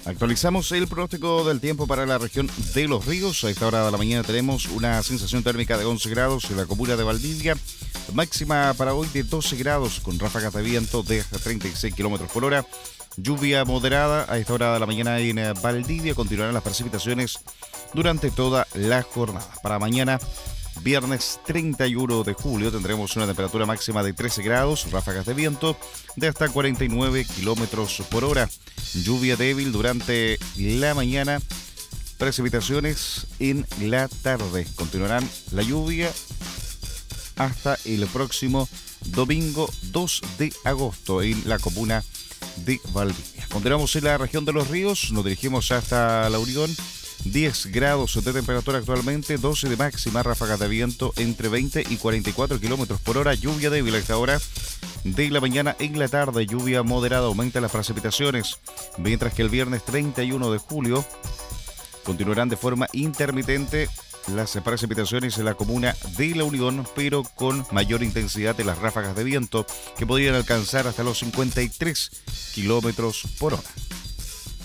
Actualizamos el pronóstico del tiempo para la región de Los Ríos. A esta hora de la mañana tenemos una sensación térmica de 11 grados en la comuna de Valdivia. Máxima para hoy de 12 grados con ráfagas de viento de hasta 36 kilómetros por hora. Lluvia moderada a esta hora de la mañana en Valdivia. Continuarán las precipitaciones durante toda la jornada. Para mañana, viernes 31 de julio, tendremos una temperatura máxima de 13 grados, ráfagas de viento de hasta 49 kilómetros por hora. Lluvia débil durante la mañana, precipitaciones en la tarde. Continuarán la lluvia hasta el próximo domingo 2 de agosto en la comuna de Valdivia. Continuamos en la región de Los Ríos, nos dirigimos hasta La Unión. 10 grados de temperatura actualmente, 12 de máxima, ráfagas de viento entre 20 y 44 kilómetros por hora, lluvia débil a esta hora de la mañana. En la tarde, lluvia moderada, aumenta las precipitaciones, mientras que el viernes 31 de julio continuarán de forma intermitente las precipitaciones en la comuna de La Unión, pero con mayor intensidad de las ráfagas de viento que podrían alcanzar hasta los 53 kilómetros por hora.